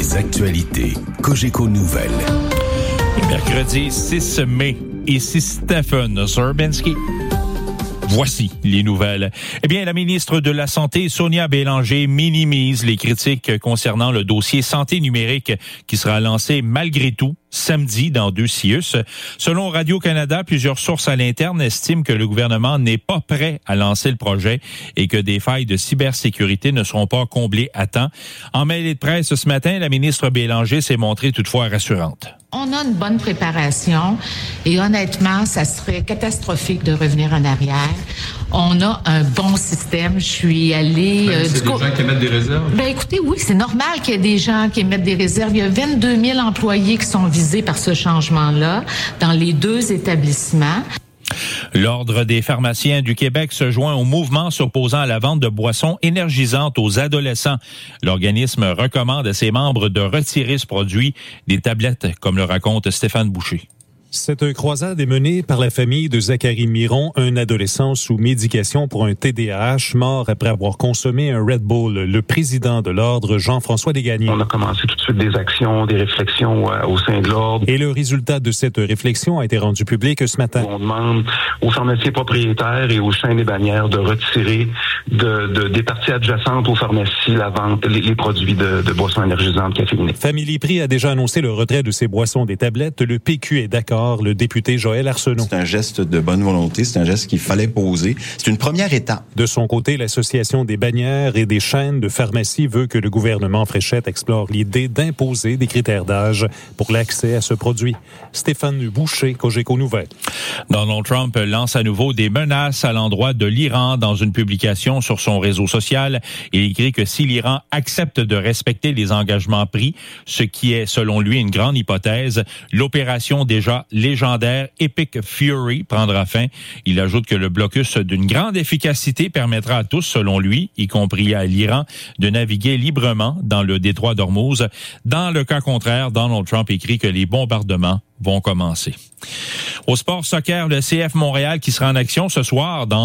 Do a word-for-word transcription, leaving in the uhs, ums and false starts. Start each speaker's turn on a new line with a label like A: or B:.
A: Les actualités Cogeco Nouvelles.
B: Mercredi six mai, ici Stephen Zerbinski. Voici les nouvelles. Eh bien, la ministre de la Santé, Sonia Bélanger, minimise les critiques concernant le dossier santé numérique qui sera lancé malgré tout samedi dans deux C I U S. Selon Radio-Canada, plusieurs sources à l'interne estiment que le gouvernement n'est pas prêt à lancer le projet et que des failles de cybersécurité ne seront pas comblées à temps. En mêlée de presse ce matin, la ministre Bélanger s'est montrée toutefois rassurante.
C: On a une bonne préparation et honnêtement, ça serait catastrophique de revenir en arrière. On a un bon système. Je suis allée...
D: Euh, c'est du des co- gens qui émettent des réserves?
C: Ben écoutez, oui, c'est normal qu'il y ait des gens qui émettent des réserves. Il y a vingt-deux mille employés qui sont visés par ce changement-là dans les deux établissements.
B: L'Ordre des pharmaciens du Québec se joint au mouvement s'opposant à la vente de boissons énergisantes aux adolescents. L'organisme recommande à ses membres de retirer ce produit des tablettes, comme le raconte Stéphane Boucher.
E: Cette croisade est menée par la famille de Zachary Miron, un adolescent sous médication pour un T D A H, mort après avoir consommé un Red Bull. Le président de l'Ordre, Jean-François Desgagnés.
F: On a commencé tout de suite des actions, des réflexions euh, au sein de l'Ordre.
E: Et le résultat de cette réflexion a été rendu public ce matin.
F: On demande aux pharmaciens propriétaires et aux chaînes des bannières de retirer de, de, des parties adjacentes aux pharmacies la vente, les, les produits de, de boissons énergisantes caféinées.
E: Family Prix a déjà annoncé le retrait de ces boissons des tablettes. Le P Q est d'accord. Le député Joël Arsenault.
G: C'est un geste de bonne volonté, c'est un geste qu'il fallait poser. C'est une première étape.
E: De son côté, l'Association des bannières et des chaînes de pharmacie veut que le gouvernement Fréchette explore l'idée d'imposer des critères d'âge pour l'accès à ce produit. Stéphane Boucher, Cogeco Nouvelles.
B: Donald Trump lance à nouveau des menaces à l'endroit de l'Iran dans une publication sur son réseau social. Il écrit que si l'Iran accepte de respecter les engagements pris, ce qui est selon lui une grande hypothèse, l'opération déjà légendaire Epic Fury prendra fin. Il ajoute que le blocus d'une grande efficacité permettra à tous, selon lui, y compris à l'Iran, de naviguer librement dans le détroit d'Ormuz. Dans le cas contraire, Donald Trump écrit que les bombardements vont commencer. Au sport soccer, le C F Montréal qui sera en action ce soir dans